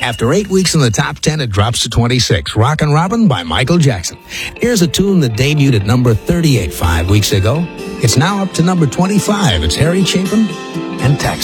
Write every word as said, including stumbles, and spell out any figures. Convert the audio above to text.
After eight weeks in the top ten, it drops to twenty-six. Rockin' Robin by Michael Jackson. Here's a tune that debuted at number thirty-eight five weeks ago. It's now up to number twenty-five. It's Harry Chapin and Taxi.